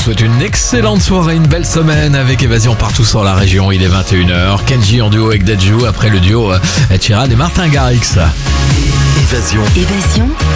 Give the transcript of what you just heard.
souhaite une excellente soirée, une belle semaine avec Évasion partout sur la région. Il est 21h. Kenji en duo avec Dadju après le duo Ed Sheeran et Martin Garrix. Évasion.